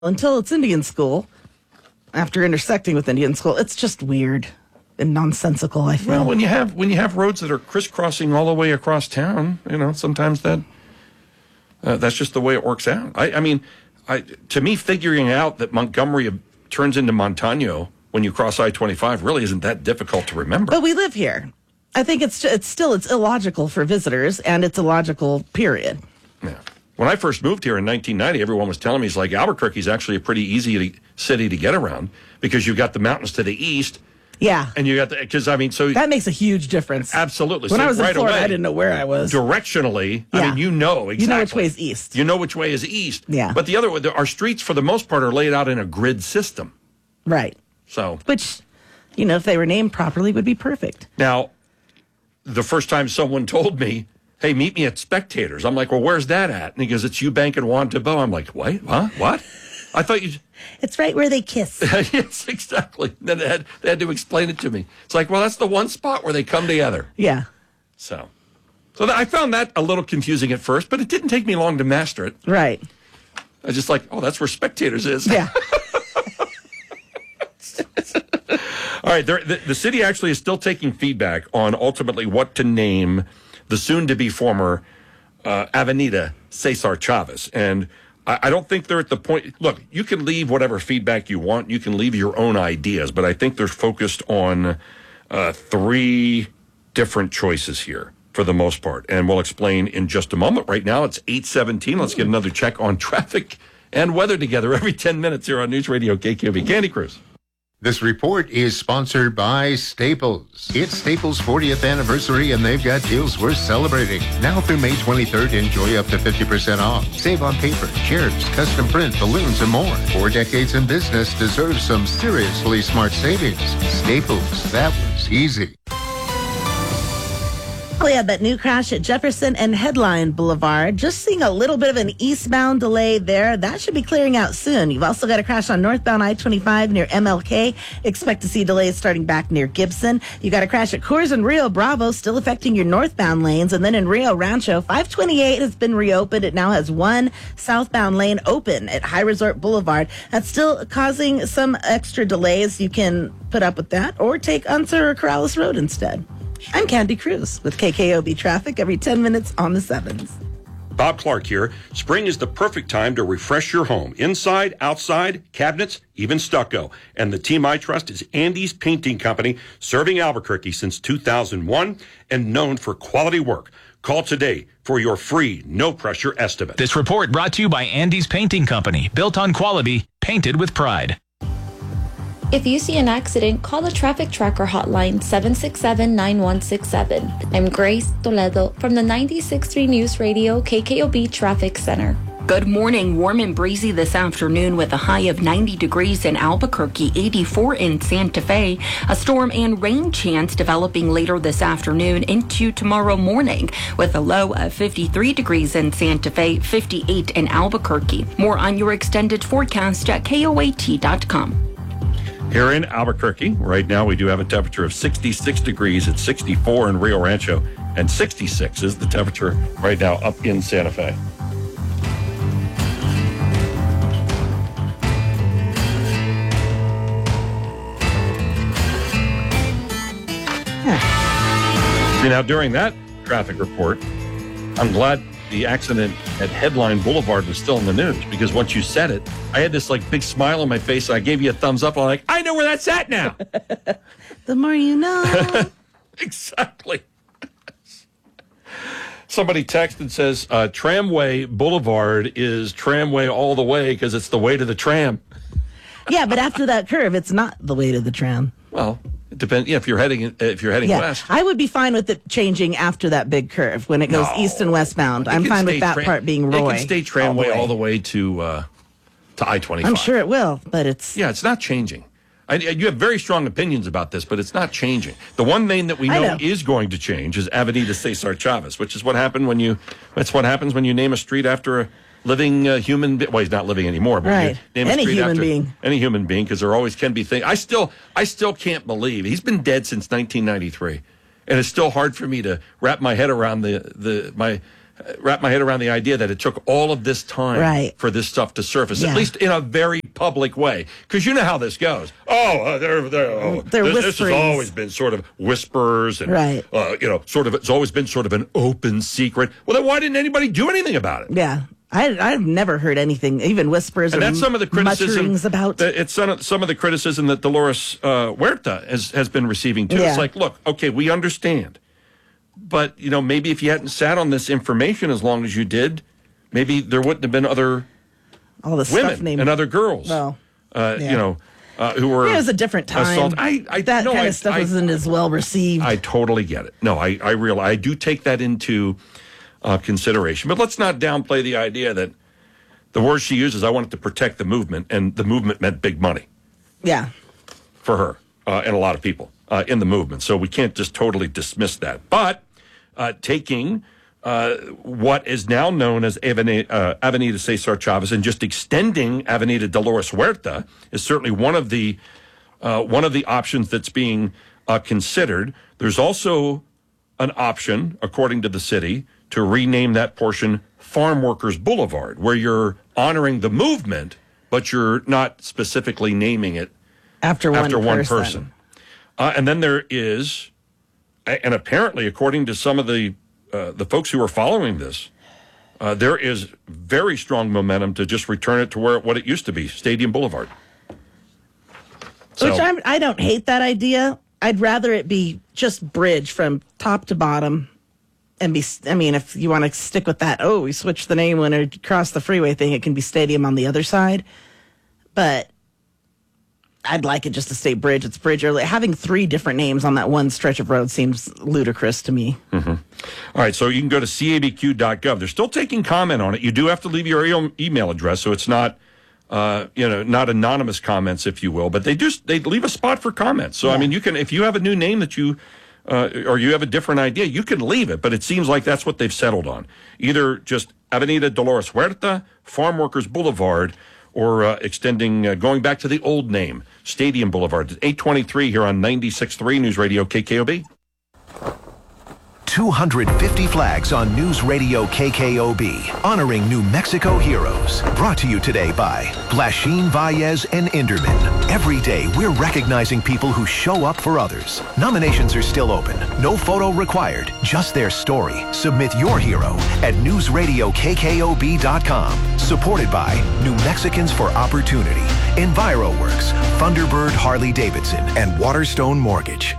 until it's Indian School. After intersecting with Indian School, it's just weird and nonsensical, I feel. Well, when you have roads that are crisscrossing all the way across town, sometimes that's just the way it works out. I mean, to me, figuring out that Montgomery turns into Montano when you cross I-25 really isn't that difficult to remember. But we live here. I think it's illogical for visitors, and it's illogical, period. Yeah. When I first moved here in 1990, everyone was telling me it's like Albuquerque's actually a pretty easy city to get around because you've got the mountains to the east. Yeah. And you got that makes a huge difference. Absolutely. When so I was right in Florida, away, I didn't know where I was. Directionally, yeah. I mean, you know exactly. You know which way is east. You know which way is east. Yeah. But our streets, for the most part, are laid out in a grid system. Right. So. Which, if they were named properly, would be perfect. Now, the first time someone told me, hey, meet me at Spectators, I'm like, well, where's that at? And he goes, it's Eubank and Juan Thibault. I'm like, wait, huh? What? I thought you... It's right where they kiss. Yes, exactly. Then they had to explain it to me. It's like, well, that's the one spot where they come together. Yeah. So I found that a little confusing at first, but it didn't take me long to master it. Right. I was just like, oh, that's where Spectators is. Yeah. All right. The city actually is still taking feedback on ultimately what to name the soon-to-be former Avenida Cesar Chavez. And I don't think they're at the point... Look, you can leave whatever feedback you want. You can leave your own ideas. But I think they're focused on 3 different choices here for the most part. And we'll explain in just a moment. Right now, it's 8:17. Let's get another check on traffic and weather together every 10 minutes here on News Radio KQB. Candy Cruz. This report is sponsored by Staples. It's Staples' 40th anniversary, and they've got deals worth celebrating. Now through May 23rd, enjoy up to 50% off. Save on paper, chairs, custom print, balloons, and more. 4 decades in business deserves some seriously smart savings. Staples, that was easy. We had that new crash at Jefferson and Headline Boulevard. Just seeing a little bit of an eastbound delay there. That should be clearing out soon. You've also got a crash on northbound I-25 near MLK. Expect to see delays starting back near Gibson. You got a crash at Coors and Rio Bravo, still affecting your northbound lanes. And then in Rio Rancho, 528 has been reopened. It now has 1 southbound lane open at High Resort Boulevard. That's still causing some extra delays. You can put up with that or take Unser or Corrales Road instead. I'm Candy Cruz with KKOB Traffic every 10 minutes on the 7s. Bob Clark here. Spring is the perfect time to refresh your home. Inside, outside, cabinets, even stucco. And the team I trust is Andy's Painting Company, serving Albuquerque since 2001 and known for quality work. Call today for your free, no-pressure estimate. This report brought to you by Andy's Painting Company, built on quality, painted with pride. If you see an accident, call the Traffic Tracker hotline 767-9167. I'm Grace Toledo from the 96.3 News Radio KKOB Traffic Center. Good morning. Warm and breezy this afternoon with a high of 90 degrees in Albuquerque, 84 in Santa Fe. A storm and rain chance developing later this afternoon into tomorrow morning with a low of 53 degrees in Santa Fe, 58 in Albuquerque. More on your extended forecast at KOAT.com. Here in Albuquerque, right now we do have a temperature of 66 degrees at 64 in Rio Rancho, and 66 is the temperature right now up in Santa Fe. See, now during that traffic report, I'm glad the accident at Headline Boulevard was still in the news, because once you said it, I had this big smile on my face. I gave you a thumbs up. I'm like, I know where that's at now. The more you know. Exactly. Somebody texted and says, Tramway Boulevard is tramway all the way because it's the way to the tram. Yeah, but after that curve, it's not the way to the tram. Well, it depends. Yeah, if you're heading west. I would be fine with it changing after that big curve when it goes east and westbound. I'm fine with that part being Roy. It can stay tramway all the way to I-25. I'm sure it will, but it's... Yeah, it's not changing. You have very strong opinions about this, but it's not changing. The one name that we know is going to change is Avenida Cesar Chavez, which is what happened when you... That's what happens when you name a street after a living human being. Well, he's not living anymore, but right. You name Any a street human after being. Any human being, because there always can be things. I still can't believe he's been dead since 1993, and it's still hard for me to wrap my head around wrap my head around the idea that it took all of this time for this stuff to surface, at least in a very public way. Because you know how this goes. This has always been sort of whispers and, it's always been sort of an open secret. Well, then why didn't anybody do anything about it? Yeah. I've never heard anything, even whispers and or that's some of the criticism about. It's some of the criticism that Dolores Huerta has been receiving, too. Yeah. It's like, look, okay, we understand. But, maybe if you hadn't sat on this information as long as you did, maybe there wouldn't have been other women and other girls, who were it was a different time. assaulted. That kind of stuff isn't as well received. I totally get it. No, I realize. I do take that into consideration. But let's not downplay the idea that the word she uses, I wanted to protect the movement, and the movement meant big money. Yeah. For her and a lot of people in the movement. So we can't just totally dismiss that. But taking what is now known as Avenida Cesar Chavez and just extending Avenida Dolores Huerta is certainly one of the options that's being considered. There's also an option, according to the city, to rename that portion Farm Workers Boulevard, where you're honoring the movement, but you're not specifically naming it after one person. And then there is, and apparently, according to some of the folks who are following this, there is very strong momentum to just return it to what it used to be, Stadium Boulevard. Which I don't hate that idea. I'd rather it be just bridge from top to bottom. And if you want to stick with that, we switched the name when it crossed the freeway thing, it can be Stadium on the other side. But I'd like it just to stay bridge. It's bridge. Having 3 different names on that one stretch of road seems ludicrous to me. Mm-hmm. All right, so you can go to cabq.gov. They're still taking comment on it. You do have to leave your email address, so it's not, not anonymous comments, if you will. But they leave a spot for comments. So, you can, if you have a new name that you, or you have a different idea, you can leave it. But it seems like that's what they've settled on. Either just Avenida Dolores Huerta, Farm Workers Boulevard, or extending, going back to the old name, Stadium Boulevard. 823 here on 96.3 News Radio KKOB. 250 flags on News Radio KKOB, honoring New Mexico heroes. Brought to you today by Blashin, Valles, and Inderman. Every day, we're recognizing people who show up for others. Nominations are still open. No photo required, just their story. Submit your hero at newsradiokkkob.com. Supported by New Mexicans for Opportunity, EnviroWorks, Thunderbird Harley-Davidson, and Waterstone Mortgage.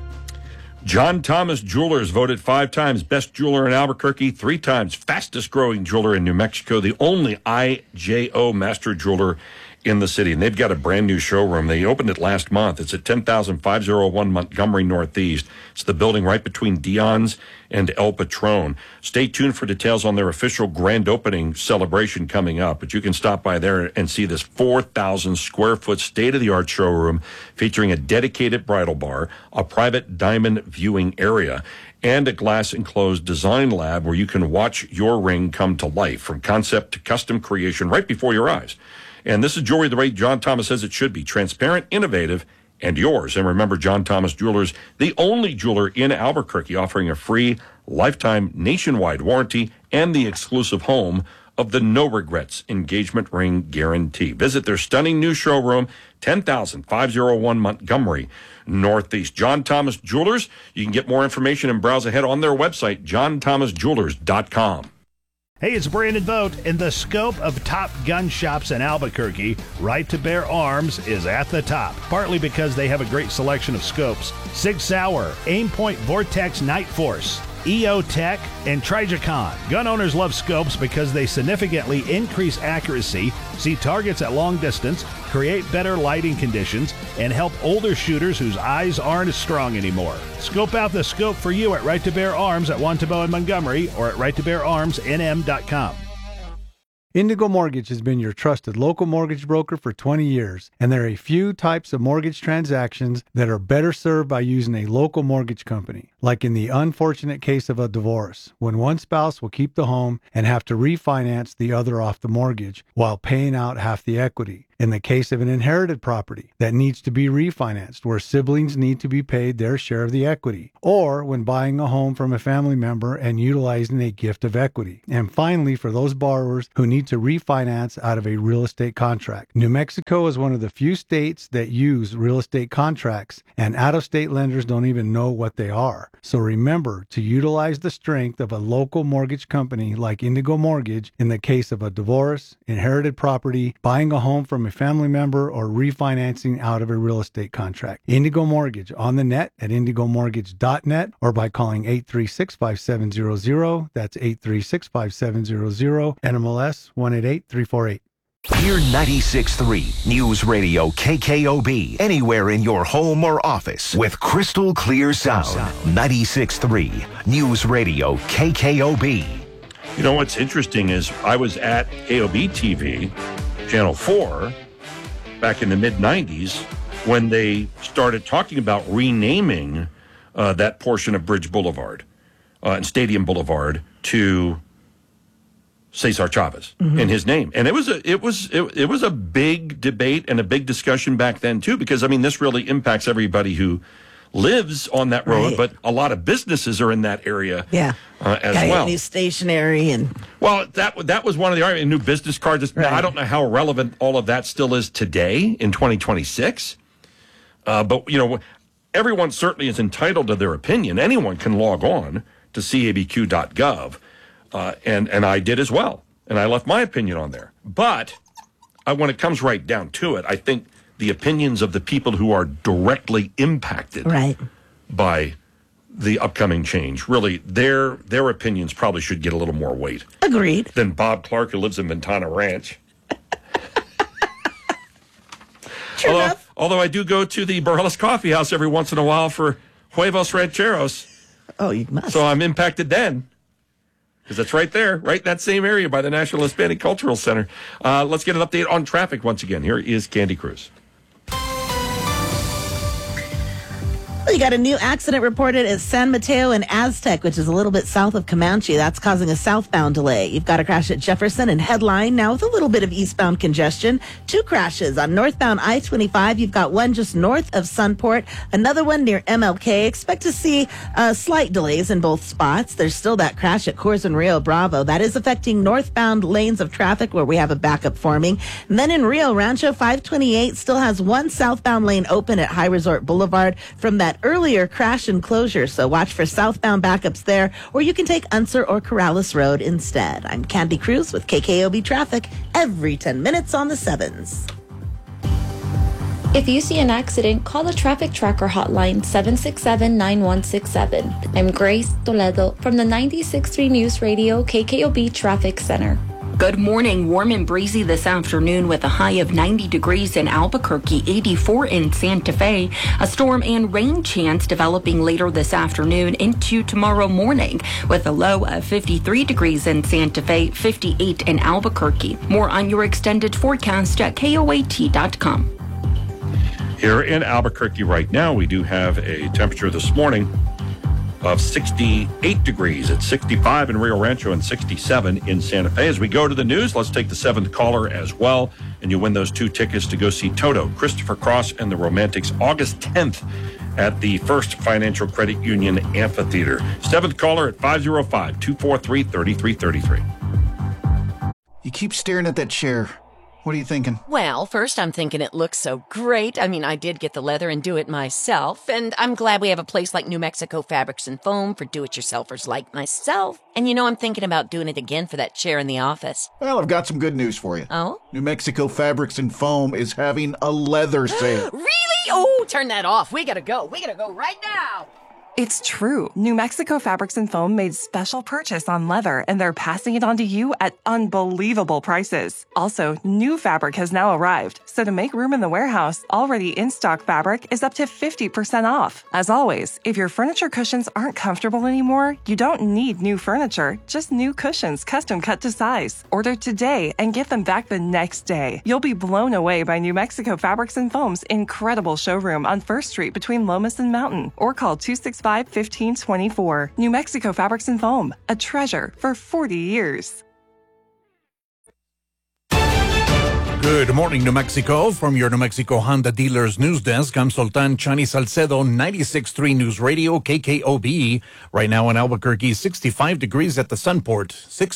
John Thomas Jewelers voted 5 times best jeweler in Albuquerque, 3 times fastest growing jeweler in New Mexico, the only IJO master jeweler in the city. And they've got a brand new showroom. They opened it last month. It's at 10,501 Montgomery Northeast. It's the building right between Dion's and El Patron. Stay tuned for details on their official grand opening celebration coming up. But you can stop by there and see this 4,000 square foot state-of-the-art showroom featuring a dedicated bridal bar, a private diamond viewing area, and a glass-enclosed design lab where you can watch your ring come to life from concept to custom creation right before your eyes. And this is jewelry the way John Thomas says it should be: transparent, innovative, and yours. And remember, John Thomas Jewelers, the only jeweler in Albuquerque offering a free lifetime nationwide warranty and the exclusive home of the no regrets engagement ring guarantee. Visit their stunning new showroom, 10,501 Montgomery Northeast. John Thomas Jewelers. You can get more information and browse ahead on their website, johnthomasjewelers.com. Hey, it's Brandon Vogt. In the scope of top gun shops in Albuquerque, Right to Bear Arms is at the top, partly because they have a great selection of scopes. Sig Sauer, Aimpoint Vortex Night Force, EO Tech, and Trijicon. Gun owners love scopes because they significantly increase accuracy, see targets at long distance, create better lighting conditions, and help older shooters whose eyes aren't as strong anymore. Scope out the scope for you at Right to Bear Arms at Wantabo and Montgomery or at righttobeararmsnm.com. Indigo Mortgage has been your trusted local mortgage broker for 20 years, and there are a few types of mortgage transactions that are better served by using a local mortgage company, like in the unfortunate case of a divorce, when one spouse will keep the home and have to refinance the other off the mortgage while paying out half the equity. in the case of an inherited property that needs to be refinanced where siblings need to be paid their share of the equity, or when buying a home from a family member and utilizing a gift of equity. And finally, for those borrowers who need to refinance out of a real estate contract. New Mexico is one of the few states that use real estate contracts, and out-of-state lenders don't even know what they are. So remember to utilize the strength of a local mortgage company like Indigo Mortgage in the case of a divorce, inherited property, buying a home from a family member, or refinancing out of a real estate contract. Indigo Mortgage on the net at indigomortgage.net or by calling 836-5700. That's 836-5700, NMLS 188348. Hear 96.3 News Radio KKOB anywhere in your home or office with crystal clear sound. 96.3 News Radio KKOB. You know what's interesting is I was at KOB TV, Channel 4, back in the mid-90s when they started talking about renaming that portion of Bridge Boulevard and Stadium Boulevard to Cesar Chavez in his name. And it was a big debate and a big discussion back then too, because I mean this really impacts everybody who lives on that road, Right. but a lot of businesses are in that area as Gotta well. get new stationery and Well, that was one of the arguments. New business cards. Right. I don't know how relevant all of that still is today in 2026. But you know, everyone certainly is entitled to their opinion. Anyone can log on to cabq.gov. And I did as well. And I left my opinion on there. But when it comes right down to it, I think the opinions of the people who are directly impacted by the upcoming change, really, their opinions probably should get a little more weight. Agreed. Than Bob Clark, who lives in Ventana Ranch. Although I do go to the Burles Coffee House every once in a while for huevos rancheros. Oh, you must. So I'm impacted then. Because it's right there, right in that same area by the National Hispanic Cultural Center. Let's get an update on traffic once again. Here is Candy Cruz. Well, you got a new accident reported at San Mateo and Aztec, which is a little bit south of Comanche. That's causing a southbound delay. You've got a crash at Jefferson and Headline now with a little bit of eastbound congestion. 2 crashes on northbound I-25. You've got one just north of Sunport, another one near MLK. Expect to see slight delays in both spots. There's still that crash at Coors and Rio Bravo. That is affecting northbound lanes of traffic where we have a backup forming. And then in Rio Rancho, 528 still has one southbound lane open at High Resort Boulevard from that earlier crash and closure, so watch for southbound backups there, or you can take Unser or Corrales Road instead. I'm Candy Cruz with KKOB Traffic every 10 minutes on the 7s. If you see an accident, call the Traffic Tracker hotline 767-9167. I'm Grace Toledo from the 96.3 News Radio KKOB Traffic Center. Good morning. Warm and breezy this afternoon with a high of 90 degrees in Albuquerque, 84 in Santa Fe. A storm and rain chance developing later this afternoon into tomorrow morning with a low of 53 degrees in Santa Fe, 58 in Albuquerque. More on your extended forecast at KOAT.com. Here in Albuquerque right now, we do have a temperature this morning of 68 degrees. It's 65 in Rio Rancho and 67 in Santa Fe. As we go to the news, let's take the 7th caller as well, and you win those 2 tickets to go see Toto, Christopher Cross, and the Romantics August 10th at the First Financial Credit Union Amphitheater. 7th caller at 505-243-3333. You keep staring at that chair. What are you thinking? Well, first I'm thinking it looks so great. I mean, I did get the leather and do it myself, and I'm glad we have a place like New Mexico Fabrics and Foam for do-it-yourselfers like myself. And you know, I'm thinking about doing it again for that chair in the office. Well, I've got some good news for you. Oh? New Mexico Fabrics and Foam is having a leather sale. Really? Oh, turn that off. We gotta go. We gotta go right now. It's true. New Mexico Fabrics and Foam made special purchase on leather, and they're passing it on to you at unbelievable prices. Also, new fabric has now arrived, so to make room in the warehouse, already in-stock fabric is up to 50% off. As always, if your furniture cushions aren't comfortable anymore, you don't need new furniture, just new cushions custom cut to size. Order today and get them back the next day. You'll be blown away by New Mexico Fabrics and Foam's incredible showroom on 1st Street between Lomas and Mountain, or call 265-1524. New Mexico Fabrics and Foam, a treasure for 40 years. Good morning, New Mexico. From your New Mexico Honda Dealers News Desk, I'm Sultan Chani Salcedo, 96.3 News Radio, KKOB. Right now in Albuquerque, 65 degrees at the Sunport,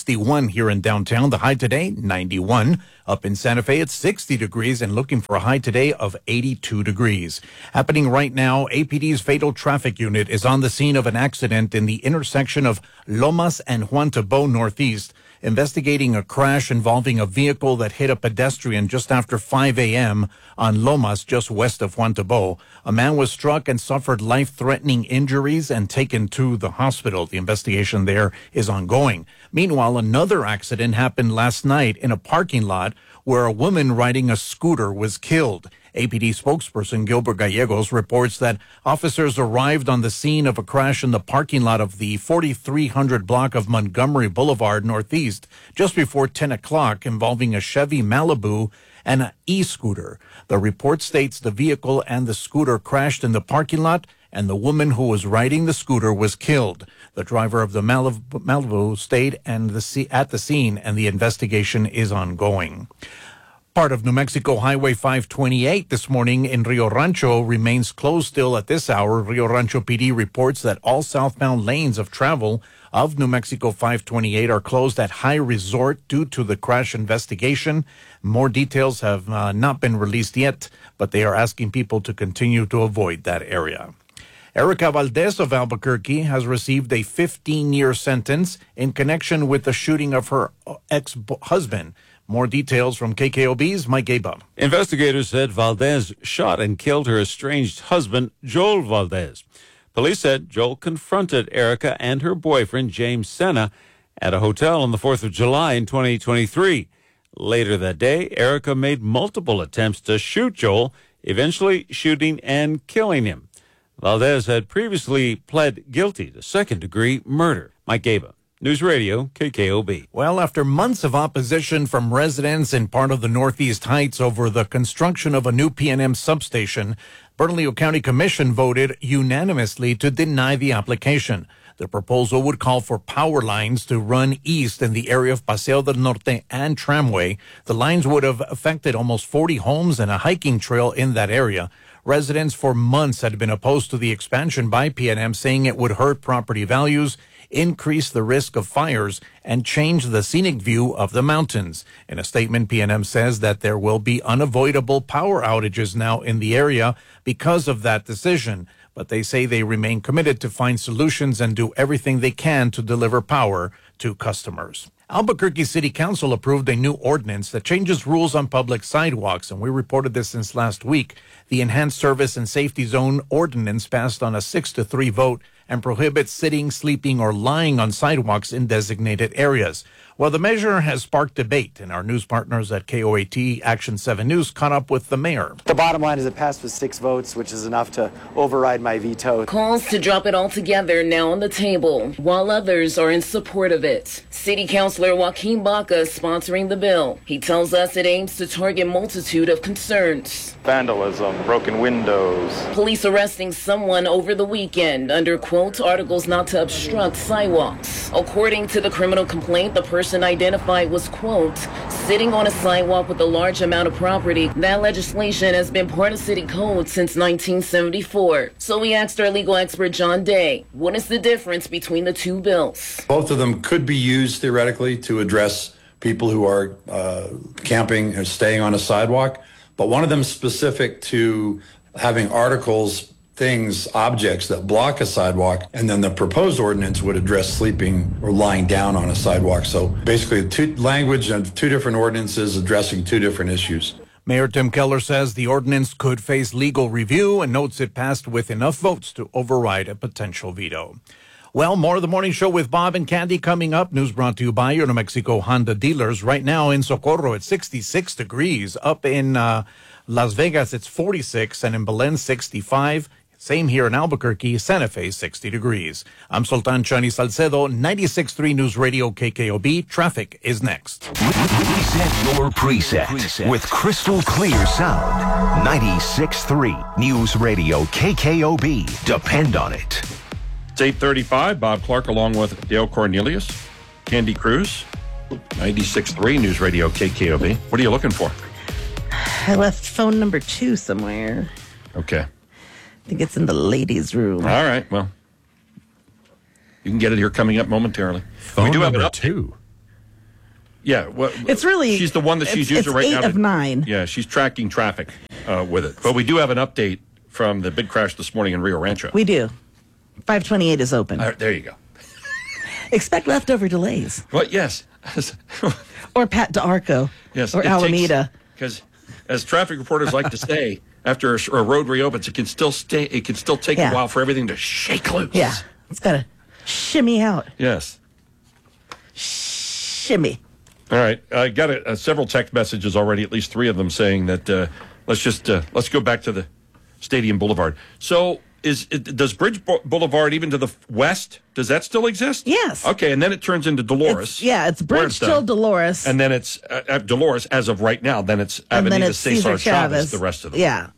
61 here in downtown. The high today, 91. Up in Santa Fe, it's 60 degrees and looking for a high today of 82 degrees. Happening right now, APD's Fatal Traffic Unit is on the scene of an accident in the intersection of Lomas and Juan Tabo Northeast, investigating a crash involving a vehicle that hit a pedestrian just after 5 a.m. on Lomas, just west of Juan Tabo. A man was struck and suffered life-threatening injuries and taken to the hospital. The investigation there is ongoing. Meanwhile, another accident happened last night in a parking lot where a woman riding a scooter was killed. APD spokesperson Gilbert Gallegos reports that officers arrived on the scene of a crash in the parking lot of the 4300 block of Montgomery Boulevard Northeast just before 10 o'clock, involving a Chevy Malibu and an e-scooter. The report states the vehicle and the scooter crashed in the parking lot, and the woman who was riding the scooter was killed. The driver of the Malibu stayed at the scene, and the investigation is ongoing. Part of New Mexico Highway 528 this morning in Rio Rancho remains closed still at this hour. Rio Rancho PD reports that all southbound lanes of travel of New Mexico 528 are closed at High Resort due to the crash investigation. More details have not been released yet, but they are asking people to continue to avoid that area. Erica Valdez of Albuquerque has received a 15-year sentence in connection with the shooting of her ex-husband. More details from KKOB's Mike Gaba. Investigators said Valdez shot and killed her estranged husband, Joel Valdez. Police said Joel confronted Erica and her boyfriend, James Senna, at a hotel on the 4th of July in 2023. Later that day, Erica made multiple attempts to shoot Joel, eventually shooting and killing him. Valdez had previously pled guilty to second-degree murder. Mike Gaba, News Radio, KKOB. Well, after months of opposition from residents in part of the Northeast Heights over the construction of a new PNM substation, Bernalillo County Commission voted unanimously to deny the application. The proposal would call for power lines to run east in the area of Paseo del Norte and Tramway. The lines would have affected almost 40 homes and a hiking trail in that area. Residents for months had been opposed to the expansion by PNM, saying it would hurt property values, increase the risk of fires, and change the scenic view of the mountains. In a statement, PNM says that there will be unavoidable power outages now in the area because of that decision, but they say they remain committed to find solutions and do everything they can to deliver power to customers. Albuquerque City Council approved a new ordinance that changes rules on public sidewalks, and we reported this since last week. The Enhanced Service and Safety Zone ordinance passed on a 6-3 vote and prohibits sitting, sleeping, or lying on sidewalks in designated areas. Well, the measure has sparked debate, and our news partners at KOAT Action 7 News caught up with the mayor. The bottom line is it passed with 6 votes, which is enough to override my veto. Calls to drop it altogether now on the table, while others are in support of it. City Councilor Joaquin Baca is sponsoring the bill. He tells us it aims to target a multitude of concerns. Vandalism, broken windows. Police arresting someone over the weekend under, quote, articles not to obstruct sidewalks. According to the criminal complaint, the person identified was, quote, sitting on a sidewalk with a large amount of property. That legislation has been part of city code since 1974. So we asked our legal expert, John Day, what is the difference between the two bills? Both of them could be used theoretically to address people who are camping or staying on a sidewalk, but one of them specific to having articles, things, objects that block a sidewalk, and then the proposed ordinance would address sleeping or lying down on a sidewalk. So basically, language and 2 different ordinances addressing 2 different issues. Mayor Tim Keller says the ordinance could face legal review and notes it passed with enough votes to override a potential veto. Well, more of the morning show with Bob and Candy coming up. News brought to you by your New Mexico Honda dealers. Right now in Socorro, it's 66 degrees. Up in Las Vegas, it's 46, and in Belen, 65. Same here in Albuquerque, Santa Fe, 60 degrees. I'm Sultan Chani Salcedo, 96.3 News Radio KKOB. Traffic is next. Reset your preset with crystal clear sound. 96.3 News Radio KKOB. Depend on it. It's 8:35. Bob Clark along with Dale Cornelius, Candy Cruz, 96.3 News Radio KKOB. What are you looking for? I left phone number 2 somewhere. Okay. I think it's in the ladies' room. All right. Well, you can get it here coming up momentarily. Phone we do have number an 2. Yeah. Well, it's really... She's the one that she's using right 8 now. It's 8 of 9. Yeah, she's tracking traffic with it. But we do have an update from the big crash this morning in Rio Rancho. We do. 528 is open. There you go. Expect leftover delays. Well, yes. Or Pat DeArco. Yes. Or Alameda. Because, as traffic reporters like to say, after a road reopens, it can still take a while for everything to shake loose. Yeah. It's got to shimmy out. Yes. Shimmy. All right. I got several text messages already, at least 3 of them, saying that let's go back to the Stadium Boulevard. So does Bridge Boulevard, even to the west, does that still exist? Yes. Okay, and then it turns into Dolores. It's Bridge till Dolores. And then it's Dolores as of right now. Then it's Avenida Cesar Chavez the rest of the way. Yeah.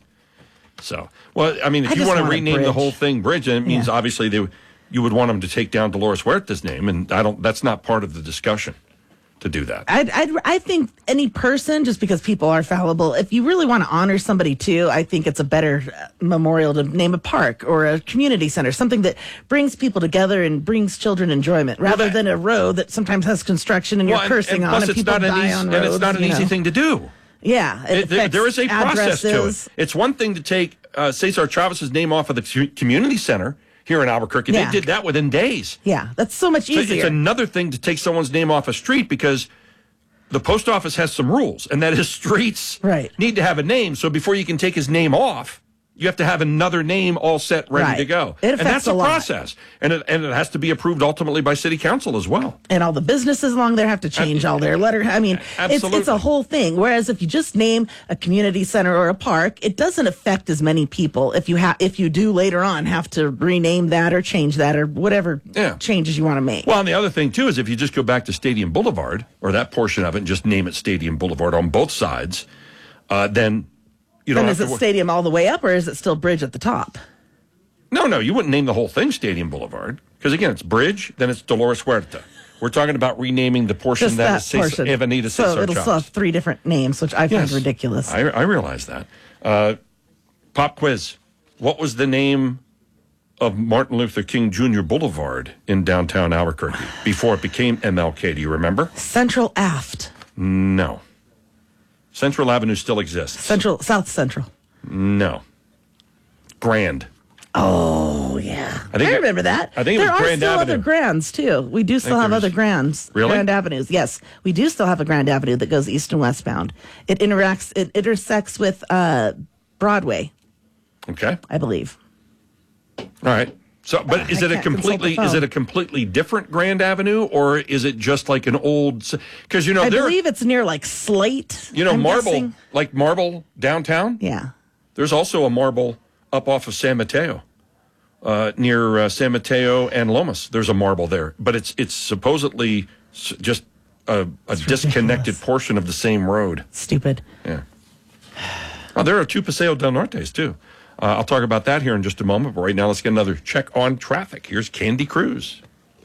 So, well, I mean, if you want to rename the whole thing Bridge, then it means obviously you would want them to take down Dolores Huerta's name, and that's not part of the discussion to do that. I think any person, just because people are fallible, if you really want to honor somebody too, I think it's a better memorial to name a park or a community center, something that brings people together and brings children enjoyment, rather than a road that sometimes has construction and you're cursing on and people die on roads. And it's not an easy thing to do. Yeah. There is a process to it. It's one thing to take Cesar Chavez's name off of the community center here in Albuquerque. They did that within days. Yeah, that's so much easier. It's another thing to take someone's name off a street because the post office has some rules, and that is streets need to have a name. So before you can take his name off, you have to have another name all set, ready to go. It and that's a lot. process. And it has to be approved ultimately by city council as well. And all the businesses along there have to change all their letter. I mean, it's a whole thing. Whereas if you just name a community center or a park, it doesn't affect as many people. If you do later on have to rename that or change that or whatever changes you want to make. Well, and the other thing too is if you just go back to Stadium Boulevard or that portion of it and just name it Stadium Boulevard on both sides, then you don't. And is it Stadium all the way up, or is it still Bridge at the top? No, you wouldn't name the whole thing Stadium Boulevard because again, it's Bridge, then it's Dolores Huerta. We're talking about renaming the portion Just that portion. Avenida Cesar Chavez. So it'll still have 3 different names, which I find ridiculous. I realize that. Pop quiz: what was the name of Martin Luther King Jr. Boulevard in downtown Albuquerque before it became MLK? Do you remember? Central Aft. No. Central Avenue still exists. South Central. No. Grand. Oh, yeah. I remember that. I think it was Grand Avenue. There are still other Grands, too. We do still have other Grands. Really? Grand Avenues, yes. We do still have a Grand Avenue that goes east and westbound. It intersects with Broadway. Okay. I believe. All right. So, but is it a completely different Grand Avenue, or is it just like an old? Because I believe it's near like Slate. Marble downtown. Yeah. There's also a Marble up off of San Mateo, near San Mateo and Lomas. There's a Marble there, but it's supposedly just a disconnected portion of the same road. Stupid. Yeah. Oh, there are 2 Paseo del Nortes too. I'll talk about that here in just a moment, but right now let's get another check on traffic. Here's Candy Cruz.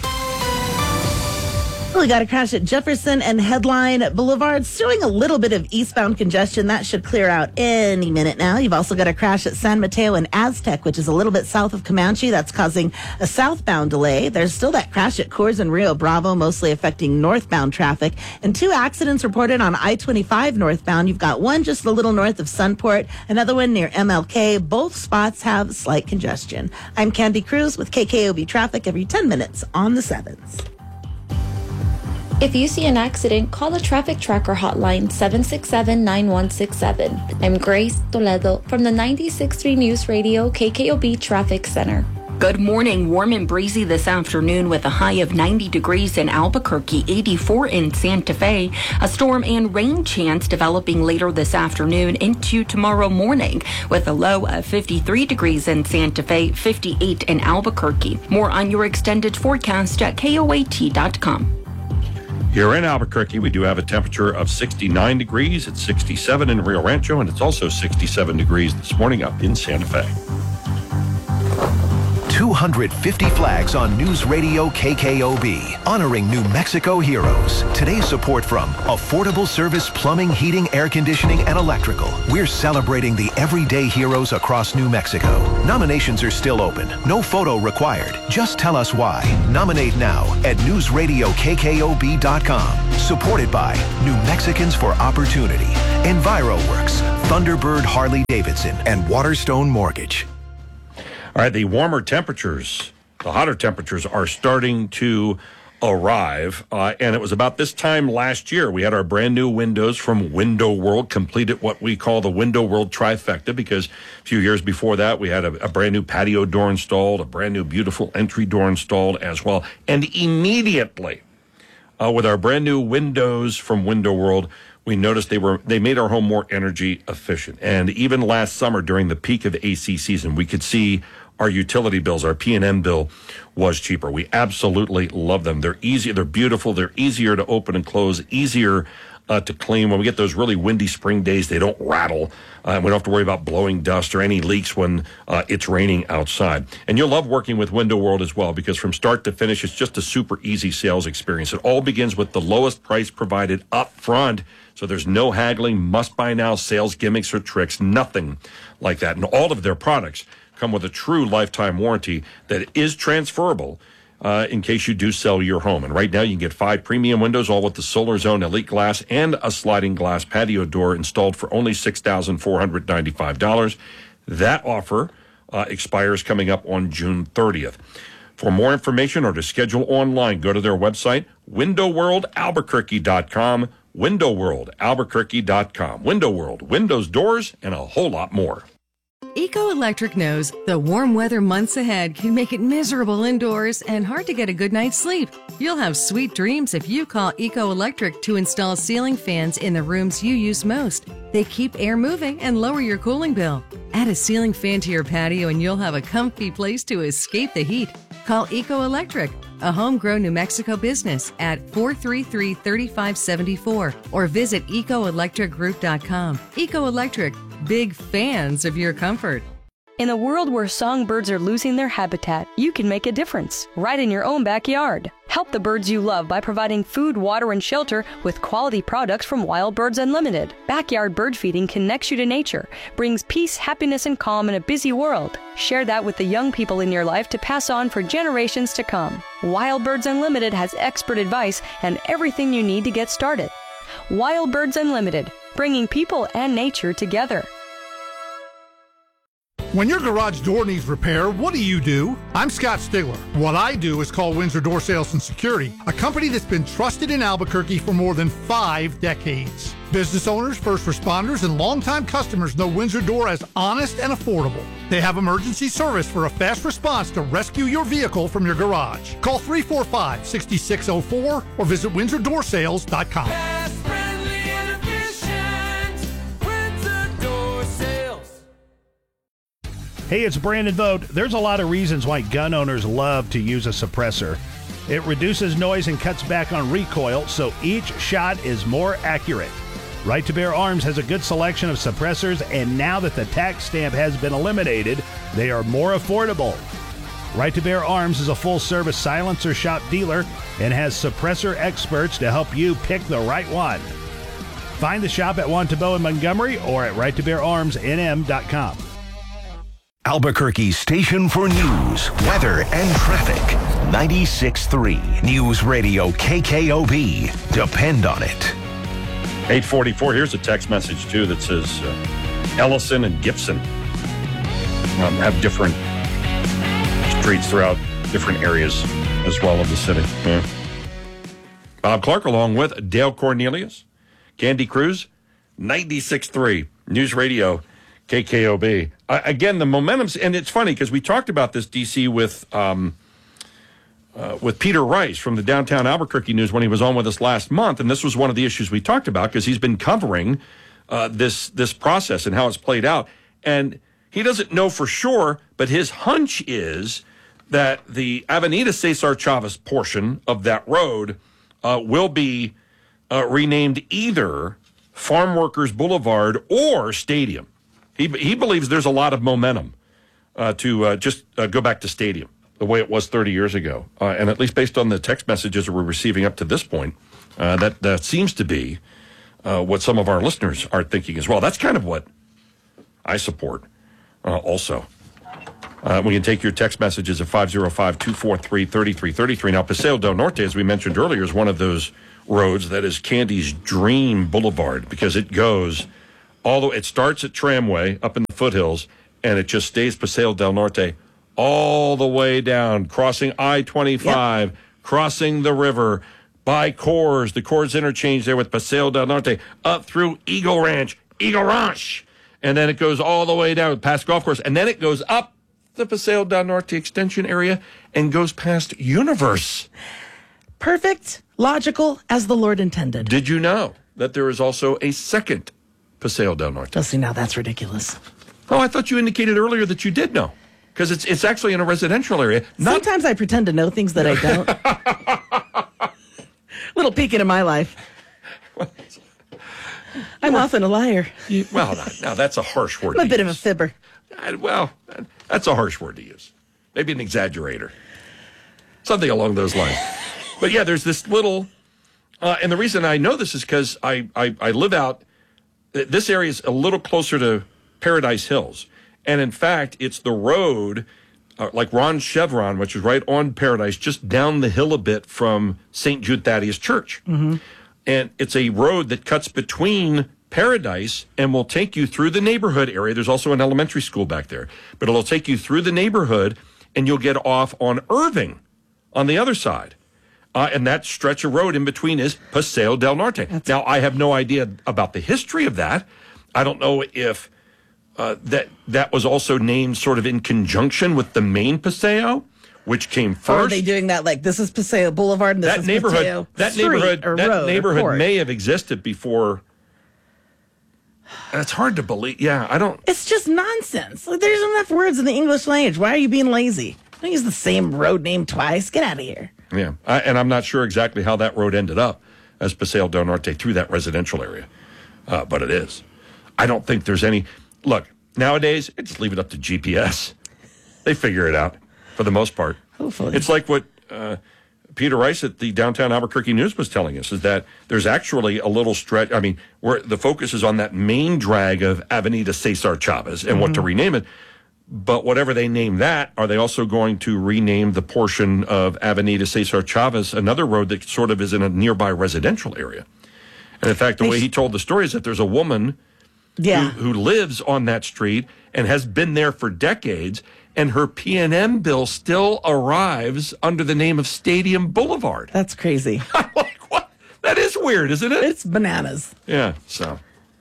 We got a crash at Jefferson and Headline Boulevard, showing a little bit of eastbound congestion. That should clear out any minute now. You've also got a crash at San Mateo and Aztec, which is a little bit south of Comanche. That's causing a southbound delay. There's still that crash at Coors and Rio Bravo, mostly affecting northbound traffic. And 2 accidents reported on I-25 northbound. You've got one just a little north of Sunport, another one near MLK. Both spots have slight congestion. I'm Candy Cruz with KKOB Traffic every 10 minutes on the 7s. If you see an accident, call the Traffic Tracker hotline 767-9167. I'm Grace Toledo from the 96.3 News Radio KKOB Traffic Center. Good morning. Warm and breezy this afternoon with a high of 90 degrees in Albuquerque, 84 in Santa Fe. A storm and rain chance developing later this afternoon into tomorrow morning with a low of 53 degrees in Santa Fe, 58 in Albuquerque. More on your extended forecast at KOAT.com. Here in Albuquerque, we do have a temperature of 69 degrees. It's 67 in Rio Rancho, and it's also 67 degrees this morning up in Santa Fe. 250 flags on News Radio KKOB, honoring New Mexico heroes. Today's support from Affordable Service Plumbing, Heating, Air Conditioning, and Electrical. We're celebrating the everyday heroes across New Mexico. Nominations are still open. No photo required. Just tell us why. Nominate now at newsradiokkOB.com. Supported by New Mexicans for Opportunity, EnviroWorks, Thunderbird Harley-Davidson, and Waterstone Mortgage. All right, the warmer temperatures, the hotter temperatures are starting to arrive. And it was about this time last year we had our brand new windows from Window World completed what we call the Window World trifecta, because a few years before that we had a brand new patio door installed, a brand new beautiful entry door installed as well. And immediately with our brand new windows from Window World, we noticed they made our home more energy efficient. And even last summer during the peak of AC season, we could see our utility bills, our P&M bill was cheaper. We absolutely love them. They're easy, they're beautiful, they're easier to open and close, easier to clean. When we get those really windy spring days, they don't rattle. We don't have to worry about blowing dust or any leaks when it's raining outside. And you'll love working with Window World as well, because from start to finish, it's just a super easy sales experience. It all begins with the lowest price provided up front. So there's no haggling, must-buy-now sales gimmicks or tricks, nothing like that. And all of their products come with a true lifetime warranty that is transferable in case you do sell your home. And right now you can get 5 premium windows, all with the Solar Zone Elite Glass and a sliding glass patio door installed for only $6,495. That offer expires coming up on June 30th. For more information or to schedule online, go to their website, windowworldalbuquerque.com, windowworldalbuquerque.com. Window World, windows, doors, and a whole lot more. Eco Electric knows the warm weather months ahead can make it miserable indoors and hard to get a good night's sleep. You'll have sweet dreams if you call Eco Electric to install ceiling fans in the rooms you use most. They keep air moving and lower your cooling bill. Add a ceiling fan to your patio and you'll have a comfy place to escape the heat. Call Eco Electric, a homegrown New Mexico business, at 433-3574 or visit ecoelectricgroup.com. Eco Electric, big fans of your comfort. In a world where songbirds are losing their habitat, you can make a difference right in your own backyard. Help the birds you love by providing food, water, and shelter with quality products from Wild Birds Unlimited. Backyard bird feeding connects you to nature, brings peace, happiness, and calm in a busy world. Share that with the young people in your life to pass on for generations to come. Wild Birds Unlimited has expert advice and everything you need to get started. Wild Birds Unlimited, bringing people and nature together. When your garage door needs repair, what do? I'm Scott Stigler. What I do is call Windsor Door Sales and Security, a company that's been trusted in Albuquerque for more than 5 decades. Business owners, first responders, and longtime customers know Windsor Door as honest and affordable. They have emergency service for a fast response to rescue your vehicle from your garage. Call 345-6604 or visit WindsorDoorSales.com. Hey, it's Brandon Vogt. There's a lot of reasons why gun owners love to use a suppressor. It reduces noise and cuts back on recoil, so each shot is more accurate. Right to Bear Arms has a good selection of suppressors, and now that the tax stamp has been eliminated, they are more affordable. Right to Bear Arms is a full-service silencer shop dealer and has suppressor experts to help you pick the right one. Find the shop at Wantabo in Montgomery or at righttobeararmsnm.com. Albuquerque's station for news, weather, and traffic. 96.3 News Radio KKOB. Depend on it. 844. Here's a text message, too, that says Ellison and Gibson have different streets throughout different areas as well of the city. Yeah. Bob Clark along with Dale Cornelius, Candy Cruz, 96.3 News Radio KKOB. Again, the momentum's, and it's funny because we talked about this, DC, with Peter Rice from the Downtown Albuquerque News when he was on with us last month, and this was one of the issues we talked about because he's been covering this process and how it's played out, and he doesn't know for sure, but his hunch is that the Avenida Cesar Chavez portion of that road will be renamed either Farm Workers Boulevard or Stadium. He believes there's a lot of momentum to just go back to Stadium. the way it was 30 years ago. And at least based on the text messages we're receiving up to this point, that seems to be what some of our listeners are thinking as well. That's kind of what I support also. We can take your text messages at 505-243-3333. Now, Paseo del Norte, as we mentioned earlier, is one of those roads that is Candy's dream boulevard because it goes it starts at Tramway up in the foothills, and it just stays Paseo del Norte all the way down, crossing I-25, crossing the river, by Coors, the Coors interchange there with Paseo del Norte, up through Eagle Ranch, and then it goes all the way down past Golf Course, and then it goes up the Paseo del Norte extension area and goes past Universe. Perfect, logical, as the Lord intended. Did you know that there is also a second Paseo del Norte? Oh, see, now that's ridiculous. Oh, I thought you indicated earlier that you did know. Because it's actually in a residential area. Sometimes I pretend to know things that I don't. Little peek into my life. I'm often a liar. Well, now that's a harsh word. I'm a bit of a fibber. Well, that's a harsh word to use. Maybe an exaggerator. Something along those lines. But yeah, there's this little, and the reason I know this is because I live out, this area is a little closer to Paradise Hills. And in fact, it's the road, like Ron Chevron, which is right on Paradise, just down the hill a bit from St. Jude Thaddeus Church. Mm-hmm. And it's a road that cuts between Paradise and will take you through the neighborhood area. There's also an elementary school back there. But it'll take you through the neighborhood, and you'll get off on Irving on the other side. And that stretch of road in between is Paseo del Norte. Now, I have no idea about the history of that. I don't know if that was also named sort of in conjunction with the main Paseo, which came first. Or are they doing that like this is Paseo Boulevard and this is Paseo Street or road that neighborhood or may have existed before. It's hard to believe. Yeah, I don't. It's just nonsense. Like, there's enough words in the English language. Why are you being lazy? Don't use the same road name twice. Get out of here. Yeah, and I'm not sure exactly how that road ended up as Paseo del Norte through that residential area, but it is. I don't think there's any. Look, nowadays, just leave it up to GPS. They figure it out for the most part. Hopefully. It's like what Peter Rice at the Downtown Albuquerque News was telling us, is that there's actually a little stretch, I mean, where the focus is on that main drag of Avenida Cesar Chavez and what to rename it. But whatever they name that, are they also going to rename the portion of Avenida Cesar Chavez, another road that sort of is in a nearby residential area? And in fact, the way he told the story is that there's a woman who lives on that street and has been there for decades, and her P&M bill still arrives under the name of Stadium Boulevard. That's crazy. I'm like, what? That is weird, isn't it? It's bananas. Yeah, so.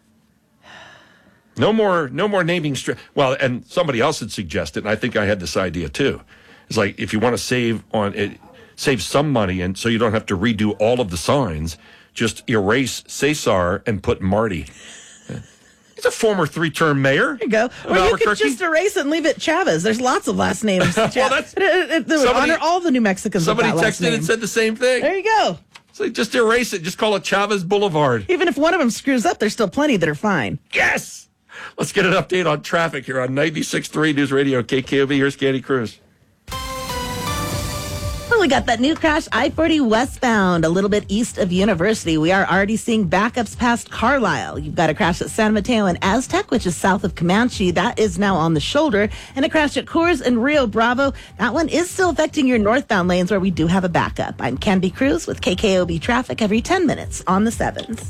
No more naming well, and somebody else had suggested, and I think I had this idea too. It's like, if you want to save some money, and so you don't have to redo all of the signs, just erase Cesar and put Marty. He's a former 3-term mayor. There you go. Or you could just erase it and leave it Chavez. There's lots of last names. Well, it would honor all the New Mexicans. Somebody with that last texted name. and said the same thing. There you go. So just erase it. Just call it Chavez Boulevard. Even if one of them screws up, there's still plenty that are fine. Yes! Let's get an update on traffic here on 96.3 News Radio KKOB. Here's Candy Cruz. Well, we got that new crash, I-40 westbound, a little bit east of University. We are already seeing backups past Carlisle. You've got a crash at San Mateo and Aztec, which is south of Comanche. That is now on the shoulder. And a crash at Coors and Rio Bravo. That one is still affecting your northbound lanes where we do have a backup. I'm Candy Cruz with KKOB Traffic every 10 minutes on the 7s.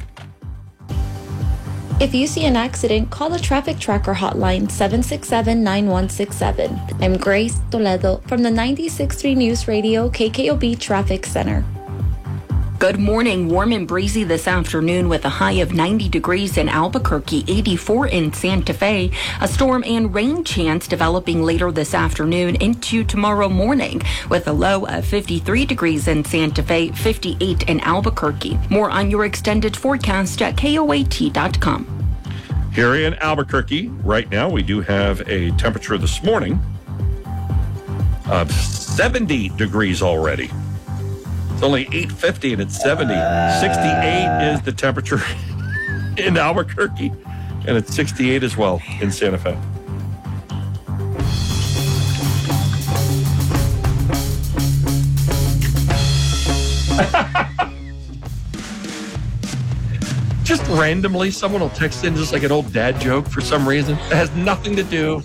If you see an accident, call the Traffic Tracker hotline 767-9167. I'm Grace Toledo from the 96.3 News Radio KKOB Traffic Center. Good morning. Warm and breezy this afternoon with a high of 90 degrees in Albuquerque, 84 in Santa Fe. A storm and rain chance developing later this afternoon into tomorrow morning with a low of 53 degrees in Santa Fe, 58 in Albuquerque. More on your extended forecast at KOAT.com. Here in Albuquerque, right now, we do have a temperature this morning of 70 degrees already. It's only 8:50 and it's 70. 68 is the temperature in Albuquerque, and it's 68 as well in Santa Fe. Just randomly, someone will text in just like an old dad joke for some reason. It has nothing to do